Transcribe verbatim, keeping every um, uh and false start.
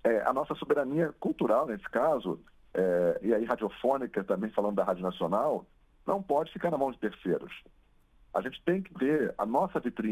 é, a nossa soberania cultural, nesse caso, é, e aí radiofônica, também falando da Rádio Nacional, não pode ficar na mão de terceiros. A gente tem que ter a nossa vitrine